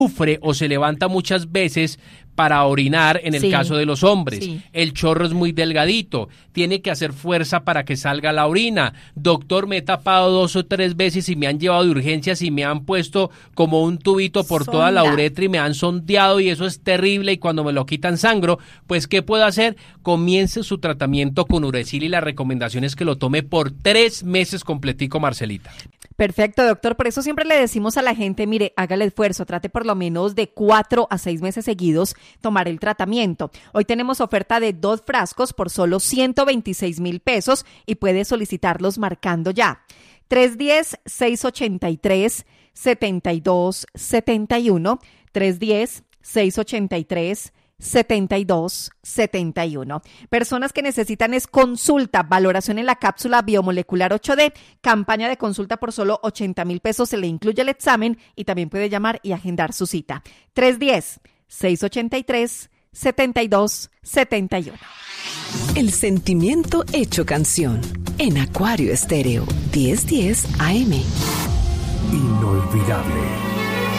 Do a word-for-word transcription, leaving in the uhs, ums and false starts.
sufre o se levanta muchas veces para orinar en el Sí, caso de los hombres. sí. El chorro es muy delgadito, tiene que hacer fuerza para que salga la orina. Doctor, me he tapado dos o tres veces y me han llevado de urgencias y me han puesto como un tubito por Sonda. toda la uretra y me han sondeado y eso es terrible y cuando me lo quitan sangro. Pues, ¿qué puedo hacer? Comience su tratamiento con Urecil y la recomendación es que lo tome por tres meses completico, Marcelita. Perfecto, doctor. Por eso siempre le decimos a la gente, mire, haga el esfuerzo, trate por lo menos de cuatro a seis meses seguidos tomar el tratamiento. Hoy tenemos oferta de dos frascos por solo ciento veintiséis mil pesos y puede solicitarlos marcando ya. tres uno cero, seis ocho tres, siete dos siete uno, tres uno cero, seis ocho tres, siete dos siete uno. Personas que necesitan es consulta, valoración en la cápsula biomolecular ocho D, campaña de consulta por solo ochenta mil pesos, se le incluye el examen y también puede llamar y agendar su cita. tres uno cero, seis ocho tres, siete dos siete uno. El sentimiento hecho canción en Acuario Estéreo diez diez A M. Inolvidable.